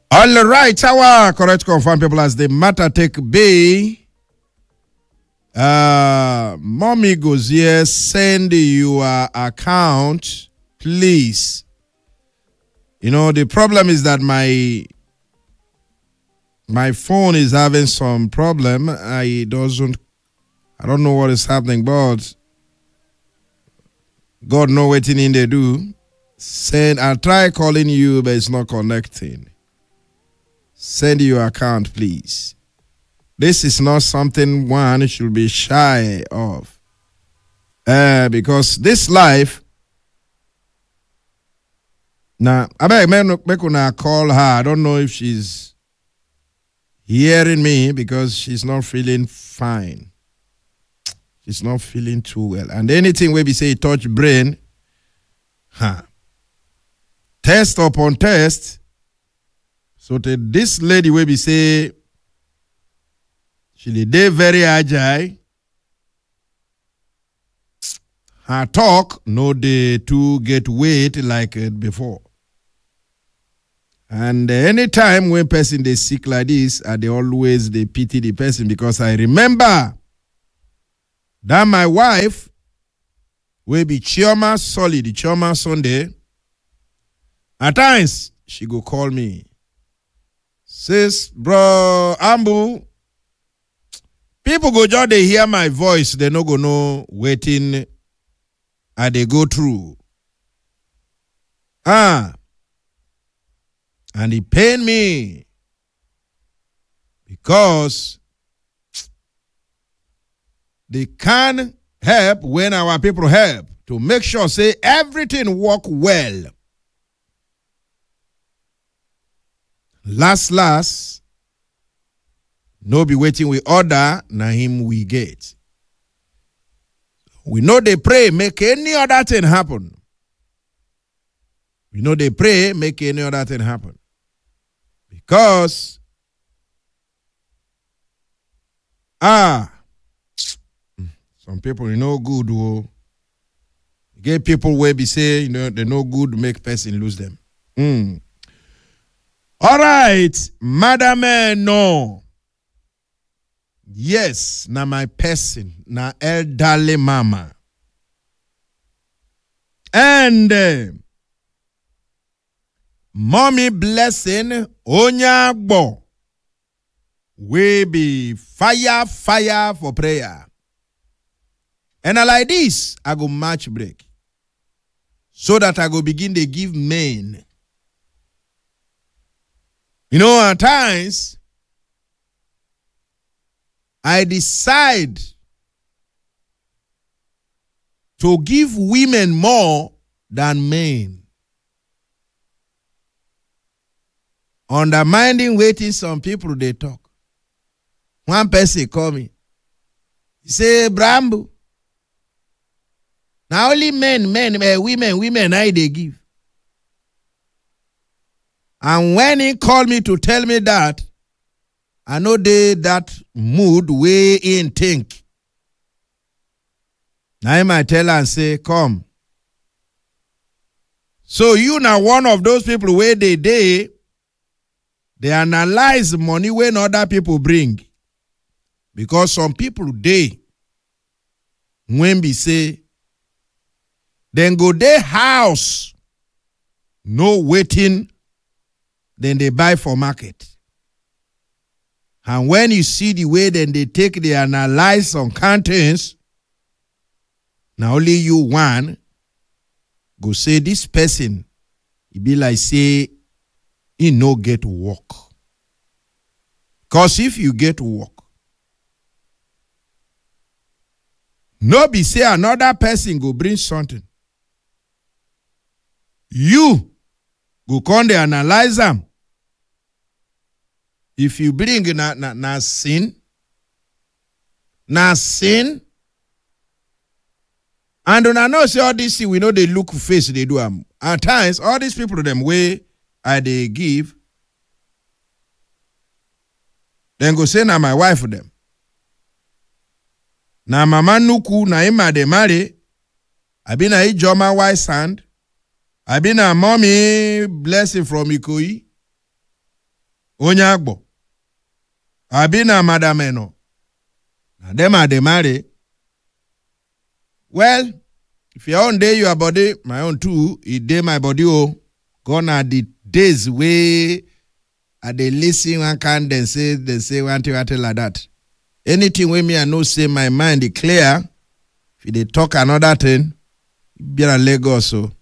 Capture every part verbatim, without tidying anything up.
All right, our correct confirm people as the matter take be. Uh, mommy goes here, send your account, please. You know, the problem is that my my phone is having some problem. I doesn't, I don't know what is happening, but God know what in they do. Send, I'll try calling you, but it's not connecting. Send your account, please. This is not something one should be shy of. Uh, because this life, now, I beg make una call her. I don't know if she's hearing me because she's not feeling fine. She's not feeling too well. And anything where we say touch brain, huh? Test upon test. So to this lady where we say she dey very agile. Her talk no dey to get weight like uh, before. And uh, anytime when person they sick like this, uh, they always they pity the person because I remember that my wife will be Chioma Solid, Chioma Sunday. At times she go call me. Says, bro, Ambu, people go just they hear my voice, they no go know waiting and they go through. Ah. And it pain me because they can help when our people help to make sure say everything work well. Last, last, no be waiting we order, na him we get. We know they pray, make any other thing happen. We know they pray, make any other thing happen. Because, ah, some people, you know, good, oh, get people where be say, you know, they know good, make person lose them. Mm. All right, Madam no. Yes, na my person, na elderly mama. And uh, mommy blessing Onyagbo we be fire, fire for prayer. And I like this, I go match break. So that I go begin to give men. You know, at times, I decide to give women more than men. Undermining waiting some people they talk. One person call me. He say, Brambo. Now only men, men, uh, women, women, I they give. And when he called me to tell me that, I know they that mood way in think. Now I might tell her and say, come. So you now one of those people where they they they analyze money when other people bring. Because some people they when we say then go their house no waiting. Then they buy for market. And when you see the way then they take, they analyze some contents, now only you one go say this person, it be like say, he no get work. Because if you get work, no be say another person go bring something. You go come they analyze them. If you bring na, na, na sin, na sin, and when I know say all this, we know they look face, they do them. At times, all these people, them way I they give, then go say na my wife for them. Na mama nuku na ima de marry, I been a Ijoma wise hand, I been a mommy blessing from Ikoyi. Onyagbo. Abina madameno. Na dem are they marry. Well, if your own day your body, my own too, it day my body oh. Gone are the days where are they listen one can then say they say one thing like that. Anything with me I know say my mind is clear. If they talk another thing, be a Lagos so.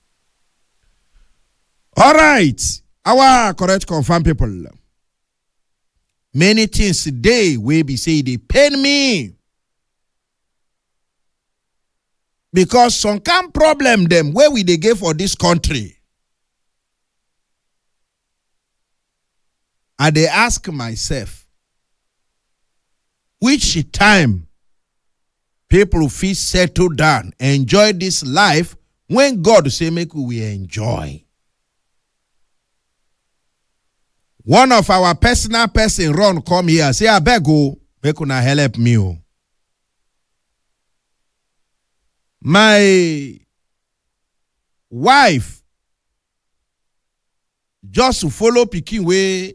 All right, our correct confirm people. Many things today will be say they pain me. Because some kind problem them where we they get for this country. I they ask myself, which time people feel settle down, enjoy this life when God say make we enjoy. One of our personal person run come here say I beg go make una help me oh. My wife just to follow pikin way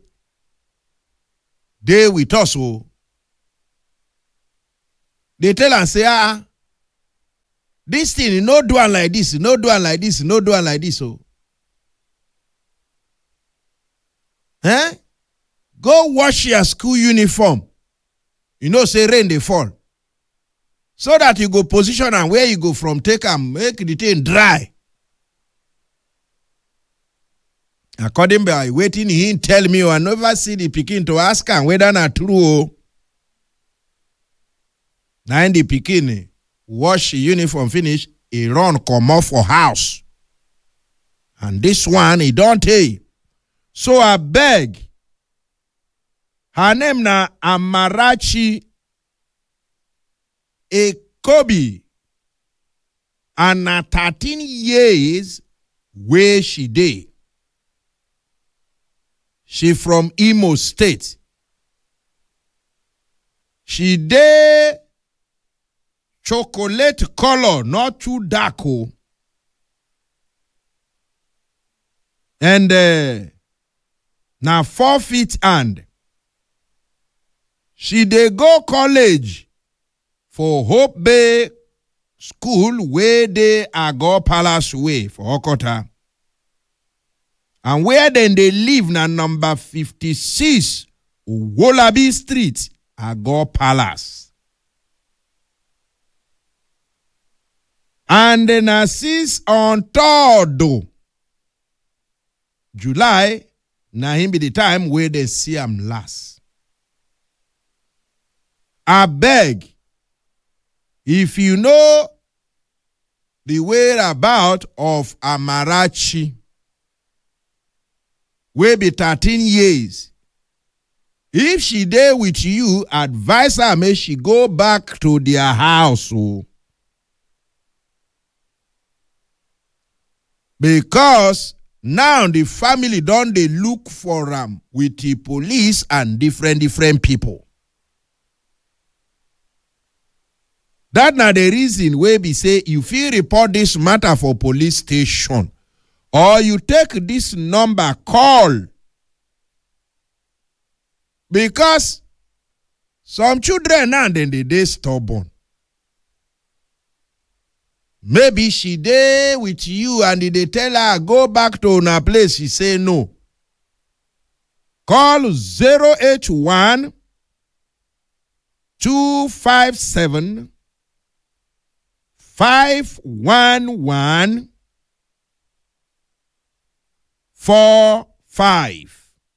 they with us oh. They tell and say ah this thing no do like this, no do like this, no do like this oh. Eh? Go wash your school uniform. You know, say rain they fall. So that you go position and where you go from, take and make the thing dry. According by waiting, he tell me I never see the pikin to ask him whether not true. Now in the pikin wash uniform finish, he run come off for house. And this one he don't take. So I beg. Her name na Amarachi Ekobi. And na thirteen years where she dey. She from Imo State. She dey chocolate color, not too dark. Oh. And uh, now four feet and she dey go college for Hope Bay School where they Agor Palace way for Okota. And where then they live na number fifty-six Wallaby Street, Agor Palace. And then assist on third July, na him be the time where they see him last. I beg, if you know the whereabout of Amarachi, will be thirteen years. If she there with you, advise her may she go back to their house. Oh. Because now the family don't they look for them um, with the police and different different people. That na the reason where we say if you report this matter for police station or you take this number call. Because some children now then they dey stubborn. Maybe she dey with you and they tell her go back to her place. She say no. Call zero eight one two five seven five one one four five.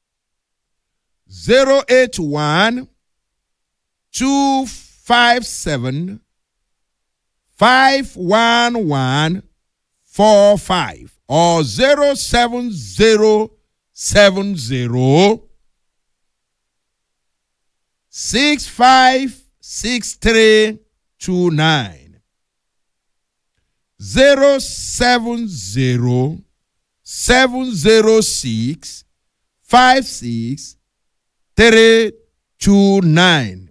Zero eight one two five seven five one one four five or zero seven zero seven zero six five six three two nine zero seven zero seven zero six five six three two nine.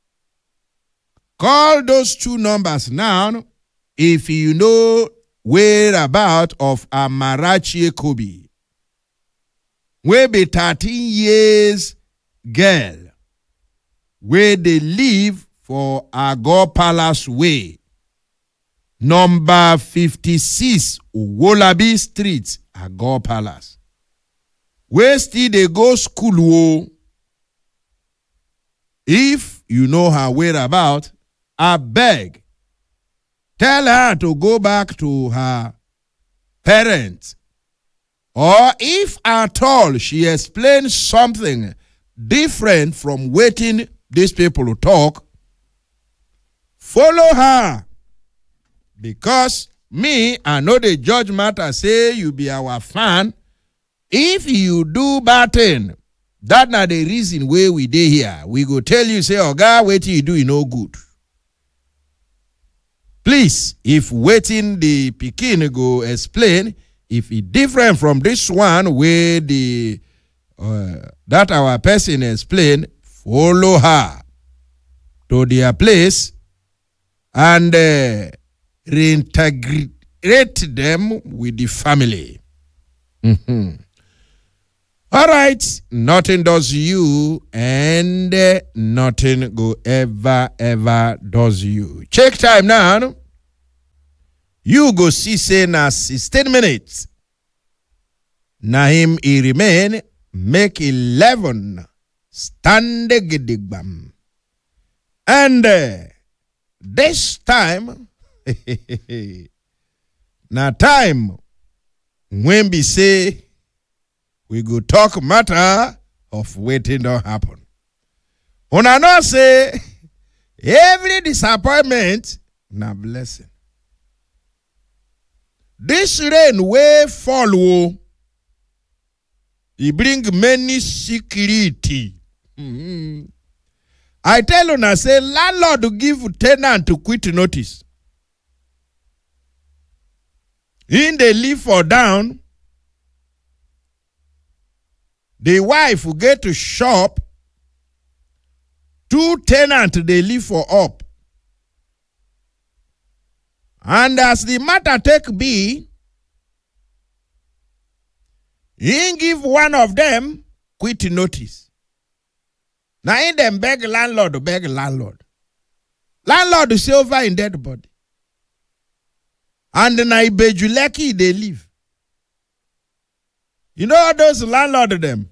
Call those two numbers now if you know whereabout of Amarachi Ekobi. Will be thirteen years girl where they live for Agor Palace Way, number fifty-six, Wolabi Street, Agor Palace. Where still they go school, wo. If you know her whereabout, I beg, tell her to go back to her parents. Or if at all she explains something different from waiting these people to talk, follow her. Because me, I know the judge matter say you be our fan. If you do bad thing, that not the reason where we dey here. We go tell you, say, oh God, wait till you do, you no good. Please, if waiting the pikin go explain, if it different from this one where the uh, that our person explain, follow her to their place and uh, reintegrate them with the family. Mm-hmm. All right, nothing does you and uh, nothing go ever, ever does you. Check time now. You go see say na sixteen minutes. Na him he remain make eleven stand gidigbam. And uh, this time, na time when we say we go talk matter of waiting don't happen. Una know say every disappointment na blessing. This rain way fall, it bring many security. Mm-hmm. I tell you now, say landlord to give tenant to quit notice. In they live for down, the wife will get to shop, two tenants they live for up. And as the matter take be, he give one of them quit notice. Now in them beg landlord, beg landlord. Landlord is over in dead body. And na Ibejuleki they live. You know all those landlord them?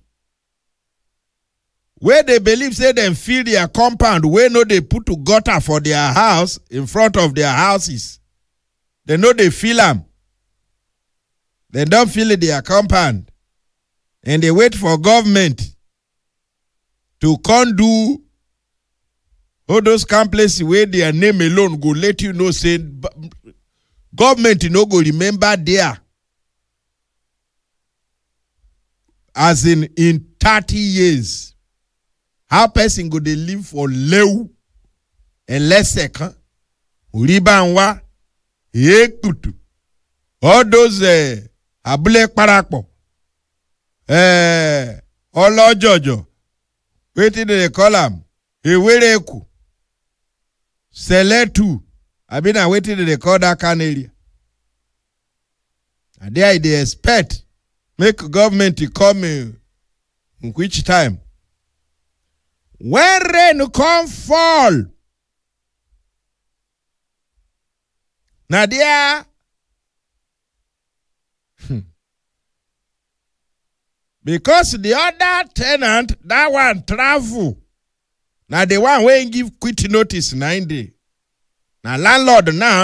Where they believe say them fill their compound, where no they put to gutter for their house in front of their houses. They know they fill them. They don't fill their compound. And they wait for government to come do all those complexes where their name alone go let you know say government you know go remember there. As in in thirty years. How person go they live for lew and less second? Uribanwa, yekutu. All those uh, abule parapo. Eh, all Jojo. Waiting they call them. Ewereku. Seletu. I been waiting they call that can area. And there they expect make government to come in, in which time? When rain come fall, now there, because the other tenant, that one travel, now the one when give quit notice nine day. Now landlord now,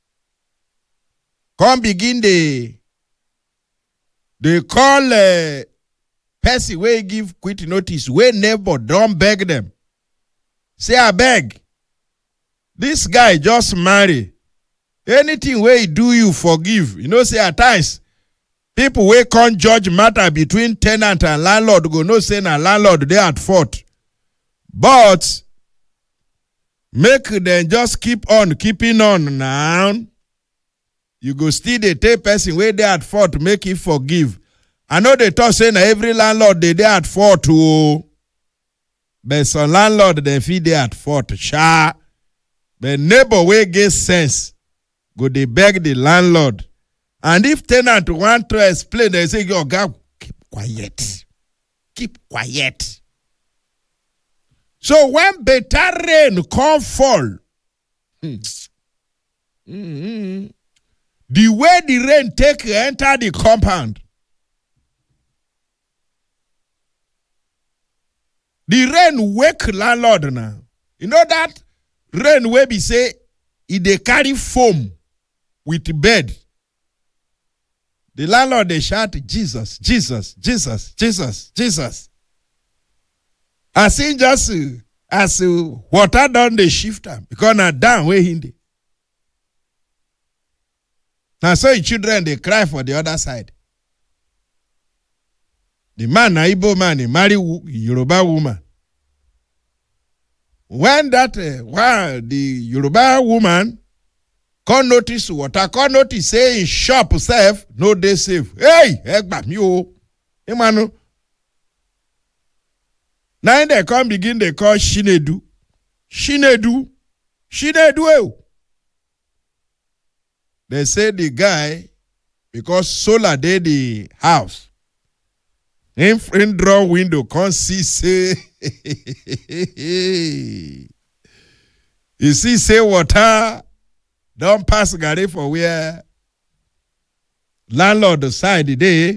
come begin the, they call uh, person wey give quit notice, wey neighbor don't beg them. Say, I beg. This guy just marry. Anything wey he do you forgive. You know, say at times, people wey can't judge matter between tenant and landlord go no say na landlord they at fault. But make them just keep on keeping on now. You go still they take person wey they at fault make it forgive. I know they talk saying every landlord they they at fault too. But some landlord they feel they at fault. Sha. But neighbor wey get sense go they beg the landlord. And if tenant want to explain, they say, "Yo, God, keep quiet. Keep quiet. So when better rain come fall, hmm, mm-hmm, the way the rain take enter the compound, the rain wake landlord now. You know that rain wey be say e dey carry foam with bed. The landlord dey shout, Jesus, Jesus, Jesus, Jesus, Jesus. As he just uh, as uh, water don dey shift am because na down where he dey. Now so the children they cry for the other side. The man, na Igbo man, he marry Yoruba woman. When that, uh, while the Yoruba woman can't notice water, can't notice say in shop self, no dey safe. Hey, egba mi o. Emanu. Now they come begin, they call Shinedu. Shinedu. Shinedu. They say the guy, because solar dey the house, in front draw window, can't see say, you see say water, don't pass Gary for where landlord decide the day.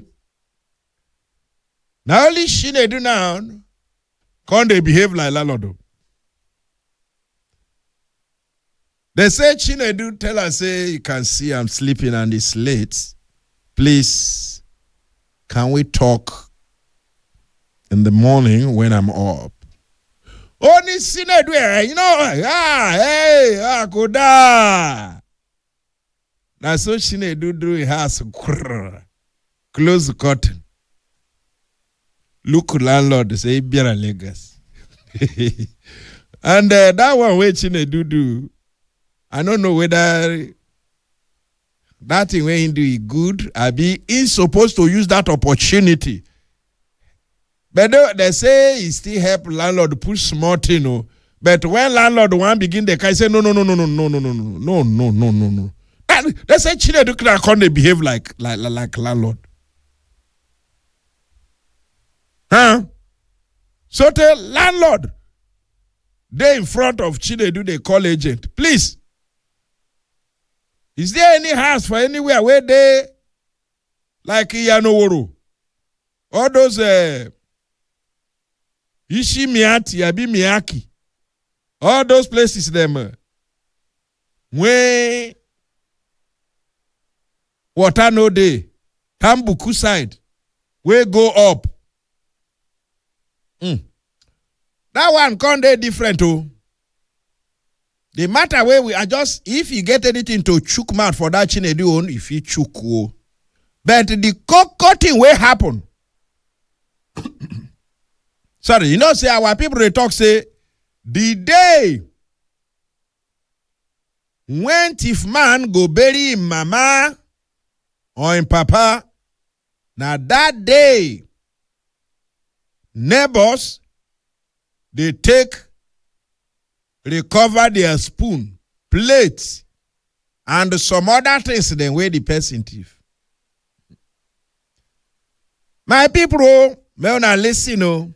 Now only Shinedu now, can't they behave like landlord? They say Chinedu tell her, say, you can see I'm sleeping and it's late. Please, can we talk in the morning when I'm up? Only Chinedu, you know, ah, hey, ah, koda. That's so Chinedu do it has close the curtain. Look, landlord, say, Biara Lagos. And uh, that one where Chinedu do, I don't know whether that thing when he do it good, I be he's supposed to use that opportunity. But they, they say he still help landlord push smart, you know. But when landlord one begin the guy say no no no no no no no no no no no no no. And they say Chinedu can't they behave like like like landlord. Huh? So the landlord, they in front of Chinedu, they call agent. Please. Is there any house for anywhere where they, like Iyanoworo, all those uh, Ishi Miyati, Abi Miyaki, all those places them, uh, where water no day, Tambuku side, where go up. Mm. That one can't be different too. The matter where we are just, if you get anything to chook mouth for that Chinedu on, if you chook, oh. But the cutting will happen. Sorry, you know, say our people they talk say, the day when if man go bury him mama or him papa, now that day, neighbors, they take recover their spoon, plates, and some other things then where the person thief. My people, may una listen, oh.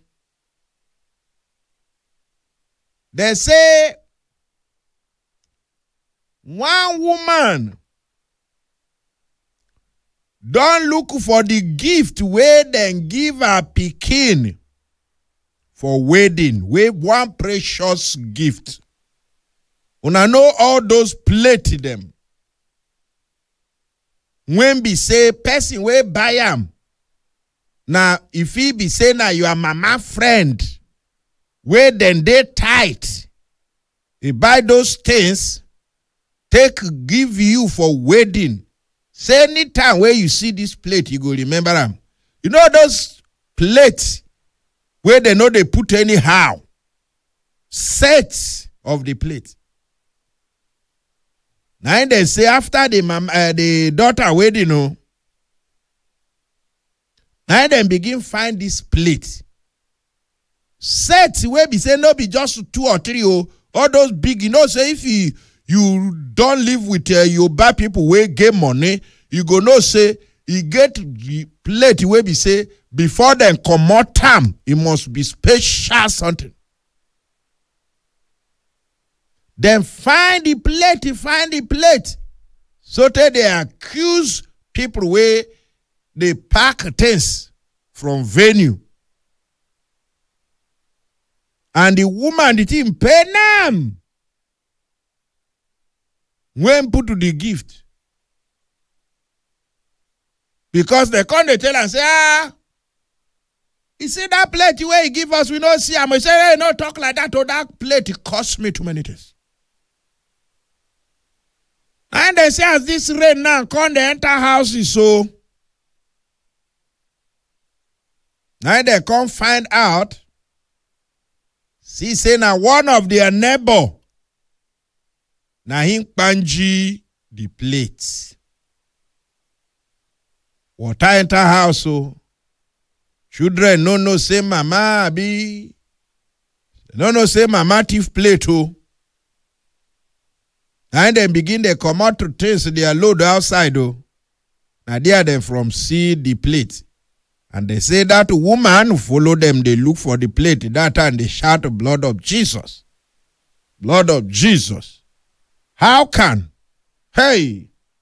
They say one woman don't look for the gift where then give her pikin for wedding, where one precious gift. Una know all those plate them. When be say person wey buy am, now if he be say na your mama friend, where then they tight, he buy those things, take give you for wedding. Say anytime where you see this plate, you go remember them. You know those plates where they know they put anyhow. Sets of the plate. Now they say after the mom, uh, the daughter wedding, you know, now they begin find this plate. Sets where be say no be just two or three, oh, all those big, you know, say if you you don't live with uh, your bad people where get money, you go no say you get the plate where be say before then come more time, it must be special something. Then find the plate, find the plate. So that they accuse people where they pack things from venue. And the woman, the team, pay them. When put to the gift. Because they come, they tell and say, ah, you see that plate where he give us, we don't see him. I say, hey, no talk like that. Oh, that plate, it cost me too many things. And they say, as this rain now, come they enter houses, so. Now they come find out. See, say now one of their neighbor. Now him panji the plates. Water enter house, so. Children no no say mama be. No no say mama thief plate, oh. And then begin they come out to taste their load outside, oh. Now there them from see the plate. And they say that woman follow them, they look for the plate. That time they shout the blood of Jesus. Blood of Jesus. How can? Hey,